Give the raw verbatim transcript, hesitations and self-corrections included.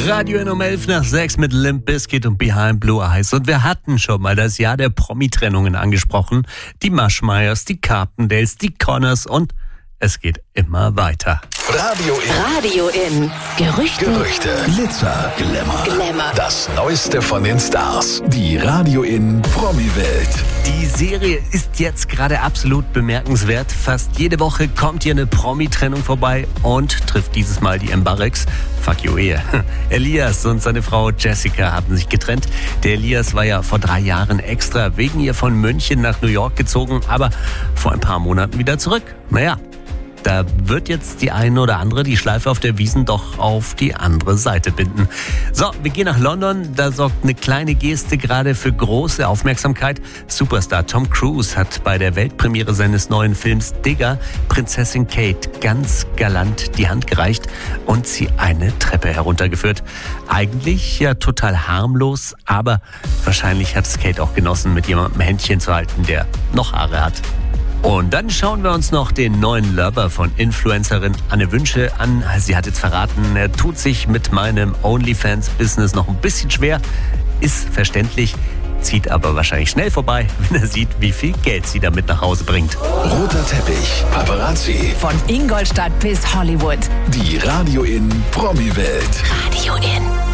Radio in um elf nach sechs mit Limp Bizkit und Behind Blue Eyes. Und wir hatten schon mal das Jahr der Promi-Trennungen angesprochen. Die Maschmeyers, die Carpendales, die Connors und es geht immer weiter. Radio in. Radio in. Gerüchte. Gerüchte. Glitzer, Glamour. Glamour. Das Neueste von den Stars. Die Radio in Promi-Welt. Die Serie ist jetzt gerade absolut bemerkenswert. Fast jede Woche kommt hier eine Promi-Trennung vorbei und trifft dieses Mal die Mbareks. Fuck you, Ehe. Elias und seine Frau Jessica haben sich getrennt. Der Elias war ja vor drei Jahren extra wegen ihr von München nach New York gezogen, aber vor ein paar Monaten wieder zurück. Naja, da wird jetzt die eine oder andere die Schleife auf der Wiesn doch auf die andere Seite binden. So, wir gehen nach London. Da sorgt eine kleine Geste gerade für große Aufmerksamkeit. Superstar Tom Cruise hat bei der Weltpremiere seines neuen Films Digger Prinzessin Kate ganz galant die Hand gereicht und sie eine Treppe heruntergeführt. Eigentlich ja total harmlos, aber wahrscheinlich hat es Kate auch genossen, mit jemandem Händchen zu halten, der noch Haare hat. Und dann schauen wir uns noch den neuen Lover von Influencerin Anne Wünsche an. Sie hat jetzt verraten, er tut sich mit meinem OnlyFans-Business noch ein bisschen schwer. Ist verständlich, zieht aber wahrscheinlich schnell vorbei, wenn er sieht, wie viel Geld sie damit nach Hause bringt. Roter Teppich, Paparazzi. Von Ingolstadt bis Hollywood. Die Radio in Promi-Welt. Radio in.